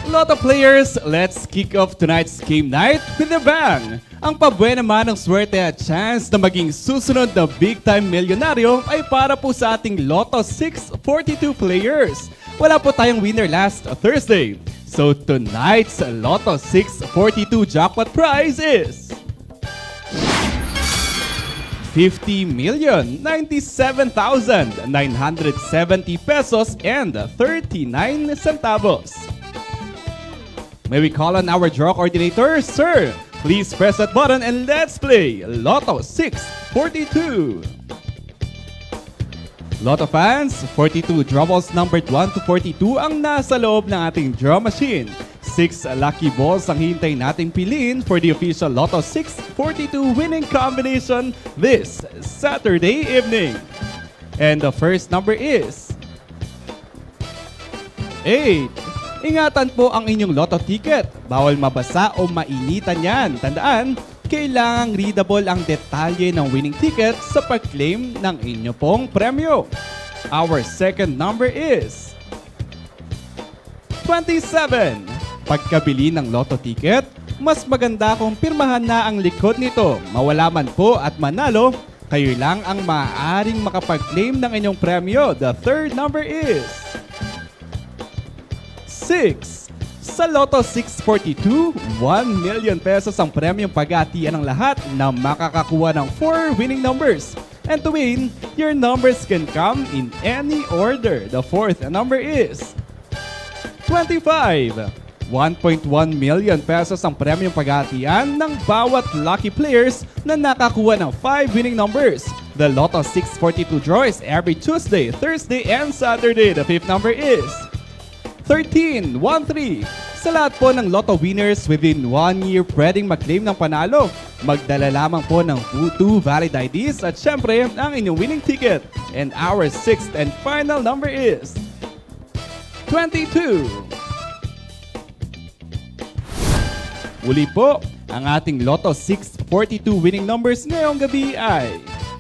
Lotto players, let's kick off tonight's game night with a bang! Ang pabuena man ng swerte at chance na maging susunod na big-time milyonaryo ay para po sa ating Lotto 642 players. Wala po tayong winner last Thursday. So tonight's Lotto 642 jackpot prize is 50,097,970 pesos and 39 centavos. May we call on our draw coordinator, sir? Please press that button and let's play Lotto 642. Lotto fans, 42 draw balls numbered 1 to 42 ang nasa loob ng ating draw machine. 6 lucky balls ang hintay nating piliin for the official Lotto 642 winning combination this Saturday evening. And the first number is 8. Ingatan po ang inyong Lotto ticket. Bawal mabasa o mainitan yan. Tandaan, kailangang readable ang detalye ng winning ticket sa pag-claim ng inyo pong premyo. Our second number is 27. Pagkabili ng Lotto ticket, mas maganda kung pirmahan na ang likod nito. Mawala man po at manalo, kayo lang ang maaaring makapag-claim ng inyong premyo. The third number is 6. Sa Lotto 642, 1 million pesos ang premyong pag-atian ng lahat na makakakuha ng 4 winning numbers. And to win, your numbers can come in any order. The fourth number is 25. 1.1 million pesos ang premyong pag-atian ng bawat lucky players na nakakuha ng 5 winning numbers. The Lotto 642 draw is every Tuesday, Thursday, and Saturday. The fifth number is 13. 1-3. Sa lahat po ng Lotto winners within 1 year pwedeng mag-claim ng panalo. Magdala lamang po ng 2 valid IDs at syempre ang inyong winning ticket. And our sixth and final number is 22. Uli po, ang ating Lotto 642 winning numbers ngayong gabi ay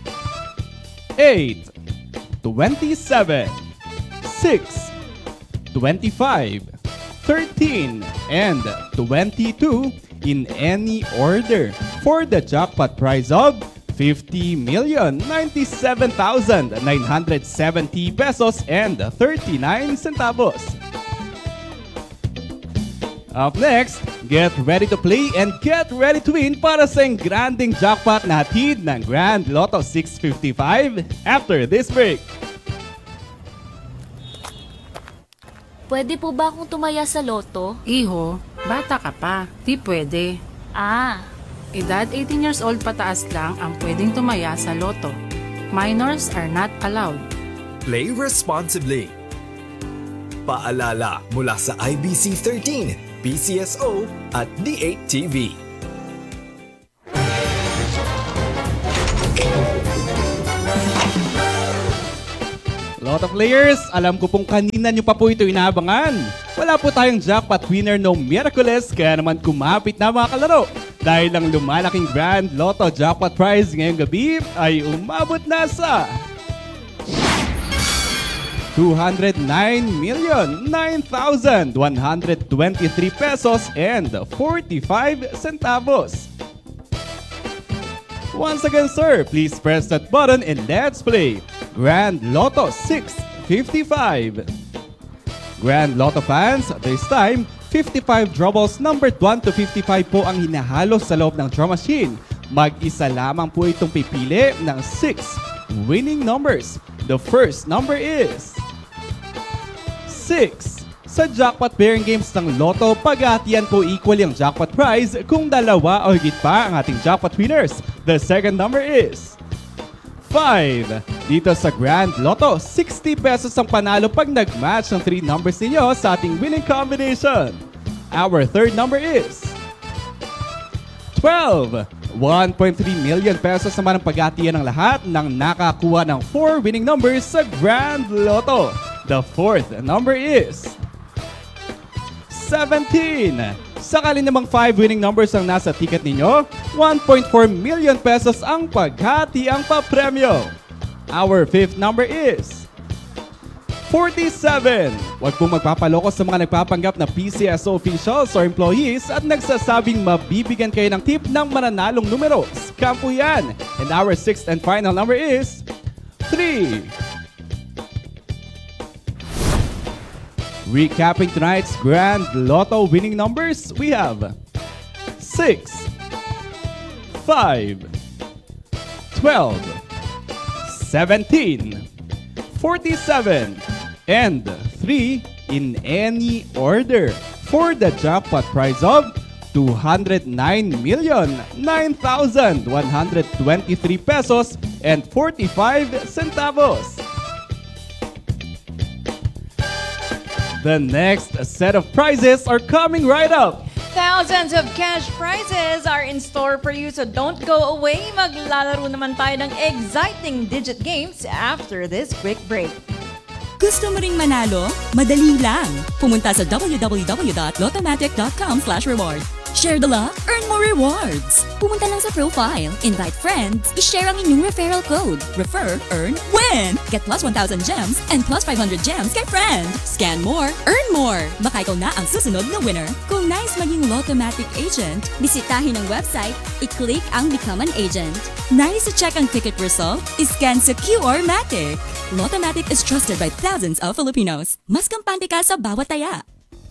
8, 27, 6, 25, 13, and 22 in any order for the jackpot prize of 50,097,970 pesos and 39 centavos. Up next, get ready to play and get ready to win para sa engranding jackpot na hatid ng Grand Lotto 655 after this break. Pwede po ba akong tumaya sa loto? Iho, bata ka pa. Di pwede. Edad 18 years old pataas lang ang pwedeng tumaya sa loto. Minors are not allowed. Play responsibly. Paalala mula sa IBC 13, PCSO at D8TV. Lotto players, alam ko pong kanina nyo pa po ito inaabangan. Wala po tayong jackpot winner no Miraculous, kaya naman kumapit na mga kalaro. Dahil ang lumalaking Grand Lotto jackpot prize ngayong gabi ay umabot na sa 209,009,123 pesos and 45 centavos. Once again, sir, please press that button and let's play Grand Lotto 655. Grand Lotto fans, this time, 55 draw balls numbered 1 to 55 po ang hinahalo sa loob ng draw machine. Mag-isa lamang po itong pipili ng 6 winning numbers. The first number is 6. Sa jackpot pairing games ng Lotto, pag-atian po equally ang jackpot prize kung dalawa o higit pa ang ating jackpot winners. The second number is 5. Dito sa Grand Lotto, 60 pesos ang panalo pag nag-match ng 3 numbers ninyo sa ating winning combination. Our third number is 12. 1.3 million pesos naman ang pag-atian ng lahat ng nakakuha ng 4 winning numbers sa Grand Lotto. The fourth number is 17. Sakali namang 5 winning numbers ang nasa ticket ninyo, 1.4 million pesos ang paghati ang papremyo. Our fifth number is 47. Huwag pong magpapaloko sa mga nagpapanggap na PCSO officials or employees at nagsasabing mabibigyan kayo ng tip ng mananalong numero. Scam po yan! And our sixth and final number is 3. Recapping tonight's Grand Lotto winning numbers, we have 6, 5, 12, 17, 47, and 3 in any order for the jackpot prize of 209,09,123 pesos and 45 centavos. The next set of prizes are coming right up. Thousands of cash prizes are in store for you, so don't go away. Maglalaro naman tayo ng exciting digit games after this quick break. Gusto mo ring manalo? Madali lang. Pumunta sa www.lotomatic.com/reward. Share the love, earn more rewards. Pumunta lang sa profile, invite friends, i-share ang inyong referral code. Refer, earn, win! Get plus 1,000 gems and plus 500 gems kay friend. Scan more, earn more. Baka ikaw na ang susunod na winner. Kung nais maging Lotomatic agent, bisitahin ang website, i-click ang Become an Agent. Nais i-check ang ticket result? I-scan sa QR-matic. Lotomatic is trusted by thousands of Filipinos. Mas kampante ka sa bawat taya.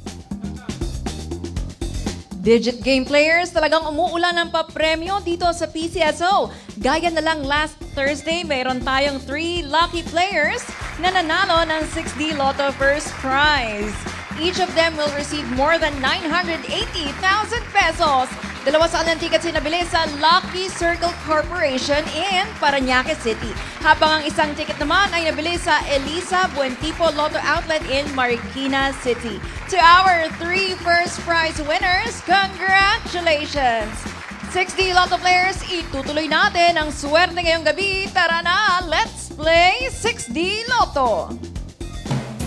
Digit game players, talagang umuulan ng papremyo dito sa PCSO. Gaya na lang last Thursday, mayroon tayong 3 lucky players na nanalo ng 6D Lotto First Prize. Each of them will receive more than 980,000 pesos. Dalawa sa kanilang tickets sinabili sa Lucky Circle Corporation in Parañaque City. Habang ang isang ticket naman ay nabili sa Elisa Buentipo Lotto Outlet in Marikina City. To our 3 first prize winners, congratulations! 6D Lotto players, itutuloy natin ang swerte ngayong gabi. Tara na, let's play 6D Lotto!